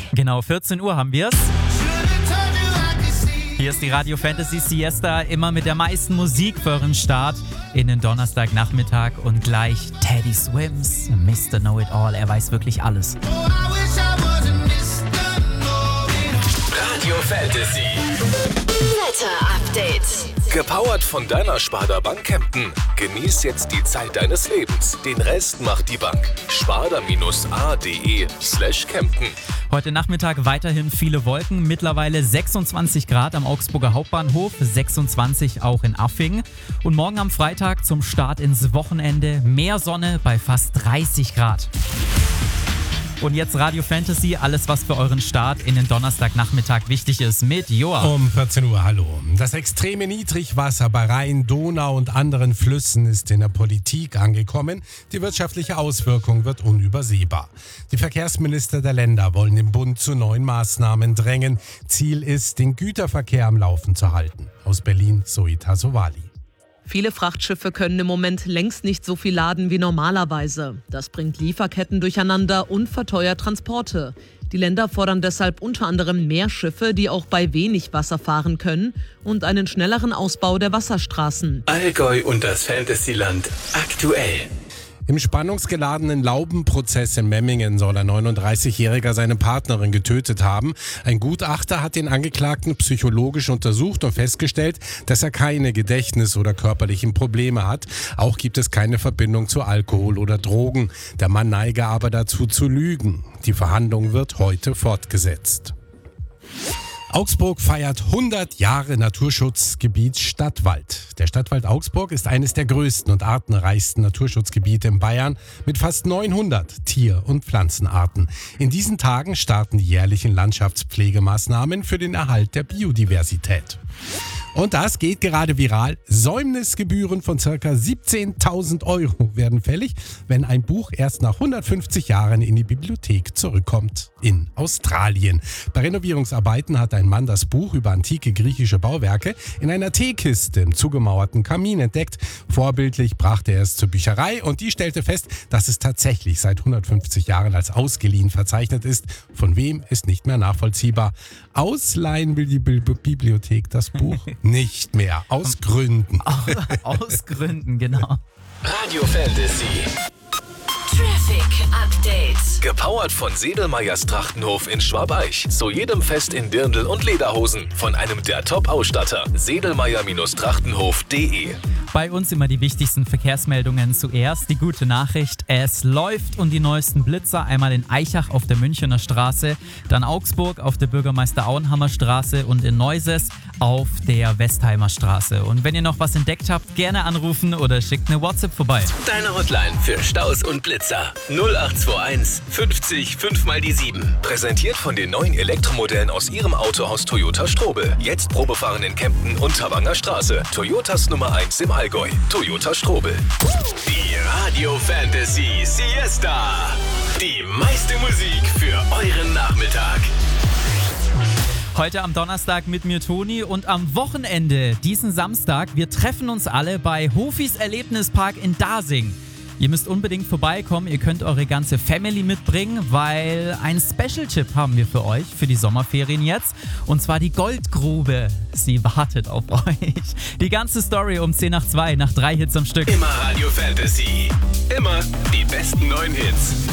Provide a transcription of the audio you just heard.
Genau, 14 Uhr haben wir's. Hier ist die Radio Fantasy Siesta, immer mit der meisten Musik für euren Start in den Donnerstagnachmittag. Und gleich Teddy Swims, Mr. Know-It-All, er weiß wirklich alles. Radio Fantasy. Wetter-Update. Gepowert von deiner Sparda Bank Kempten. Genieß jetzt die Zeit deines Lebens. Den Rest macht die Bank. sparda-a.de/Kempten. Heute Nachmittag weiterhin viele Wolken, mittlerweile 26 Grad am Augsburger Hauptbahnhof, 26 auch in Affingen. Und morgen am Freitag zum Start ins Wochenende mehr Sonne bei fast 30 Grad. Und jetzt Radio Fantasy, alles was für euren Start in den Donnerstagnachmittag wichtig ist mit Joa. Um 14 Uhr, hallo. Das extreme Niedrigwasser bei Rhein, Donau und anderen Flüssen ist in der Politik angekommen. Die wirtschaftliche Auswirkung wird unübersehbar. Die Verkehrsminister der Länder wollen den Bund zu neuen Maßnahmen drängen. Ziel ist, den Güterverkehr am Laufen zu halten. Aus Berlin, Zoe Tassovali. Viele Frachtschiffe können im Moment längst nicht so viel laden wie normalerweise. Das bringt Lieferketten durcheinander und verteuert Transporte. Die Länder fordern deshalb unter anderem mehr Schiffe, die auch bei wenig Wasser fahren können, und einen schnelleren Ausbau der Wasserstraßen. Allgäu und das Fantasyland aktuell. Im spannungsgeladenen Laubenprozess in Memmingen soll ein 39-Jähriger seine Partnerin getötet haben. Ein Gutachter hat den Angeklagten psychologisch untersucht und festgestellt, dass er keine Gedächtnis- oder körperlichen Probleme hat. Auch gibt es keine Verbindung zu Alkohol oder Drogen. Der Mann neige aber dazu zu lügen. Die Verhandlung wird heute fortgesetzt. Augsburg feiert 100 Jahre Naturschutzgebiet Stadtwald. Der Stadtwald Augsburg ist eines der größten und artenreichsten Naturschutzgebiete in Bayern mit fast 900 Tier- und Pflanzenarten. In diesen Tagen starten die jährlichen Landschaftspflegemaßnahmen für den Erhalt der Biodiversität. Und das geht gerade viral. Säumnisgebühren von ca. 17.000 € werden fällig, wenn ein Buch erst nach 150 Jahren in die Bibliothek zurückkommt. In Australien. Bei Renovierungsarbeiten hat ein Mann das Buch über antike griechische Bauwerke in einer Teekiste im zugemauerten Kamin entdeckt. Vorbildlich brachte er es zur Bücherei und die stellte fest, dass es tatsächlich seit 150 Jahren als ausgeliehen verzeichnet ist. Von wem ist nicht mehr nachvollziehbar. Ausleihen will die Bibliothek das Buch nicht mehr. Aus Gründen. Aus Gründen, genau. Radio Fantasy. Traffic Update. Gepowert von Sedelmeyers Trachtenhof in Schwabeich. Zu jedem Fest in Dirndl und Lederhosen. Von einem der Top-Ausstatter. Sedelmeyer-Trachtenhof.de. Bei uns immer die wichtigsten Verkehrsmeldungen zuerst. Die gute Nachricht, es läuft und die neuesten Blitzer. Einmal in Aichach auf der Münchener Straße, dann Augsburg auf der Bürgermeister Auenhammer Straße und in Neuses auf der Westheimer Straße. Und wenn ihr noch was entdeckt habt, gerne anrufen oder schickt eine WhatsApp vorbei. Deine Hotline für Staus und Blitzer. 0821 50 5 mal die 7. Präsentiert von den neuen Elektromodellen aus ihrem Autohaus Toyota Strobel. Jetzt Probefahren in Kempten und Tawanger Straße. Toyotas Nummer 1 im Allgäu. Toyota Strobel. Die Radio Fantasy Siesta. Die meiste Musik für euren Nachmittag. Heute am Donnerstag mit mir Toni und am Wochenende, diesen Samstag, wir treffen uns alle bei Hofis Erlebnispark in Dasing. Ihr müsst unbedingt vorbeikommen, ihr könnt eure ganze Family mitbringen, weil ein Special-Tipp haben wir für euch, für die Sommerferien jetzt. Und zwar die Goldgrube. Sie wartet auf euch. Die ganze Story um 10 nach 2, nach 3 Hits am Stück. Immer Radio Fantasy. Immer die besten neuen Hits.